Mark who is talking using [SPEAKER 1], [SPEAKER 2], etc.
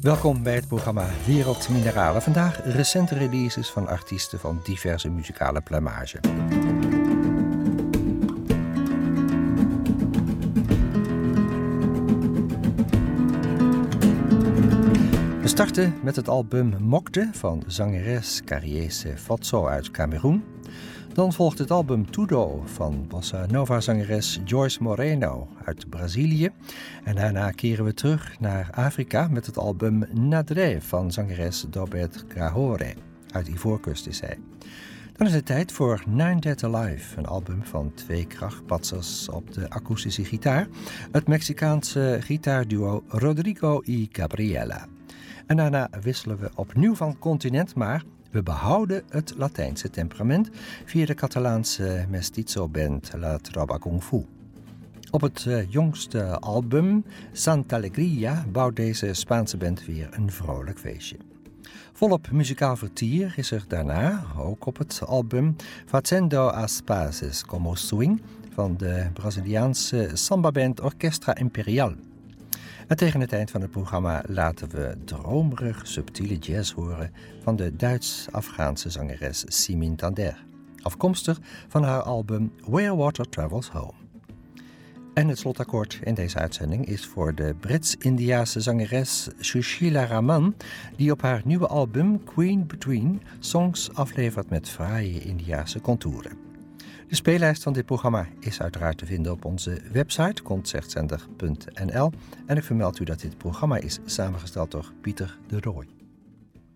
[SPEAKER 1] Welkom bij het programma Wereld Mineralen. Vandaag recente releases van artiesten van diverse muzikale pluimage. We starten met het album Mokte van zangeres Kariese Fotso uit Cameroen. Dan volgt het album Tudo van bossa nova zangeres Joyce Moreno uit Brazilië. En daarna keren we terug naar Afrika met het album Nadré van zangeres Dobet Grahore. Uit Ivoorkust is zij. Dan is het tijd voor Nine Dead Alive, een album van 2 krachtpatsers op de akoestische gitaar. Het Mexicaanse gitaarduo Rodrigo y Gabriela. En daarna wisselen we opnieuw van continent, maar we behouden het Latijnse temperament via de Catalaanse mestizo-band La Tropa Kung Fu. Op het jongste album Santa Alegria bouwt deze Spaanse band weer een vrolijk feestje. Volop muzikaal vertier is er daarna, ook op het album Fazendo as Pazes como Swing van de Braziliaanse samba-band Orquestra Imperial. En tegen het eind van het programma laten we dromerig subtiele jazz horen van de Duits-Afghaanse zangeres Simin Tander, afkomstig van haar album Where Water Travels Home. En het slotakkoord in deze uitzending is voor de Brits-Indiase zangeres Sushila Raman, die op haar nieuwe album Queen Between songs aflevert met fraaie Indiase contouren. De speellijst van dit programma is uiteraard te vinden op onze website concertzender.nl en ik vermeld u dat dit programma is samengesteld door Pieter de Rooij.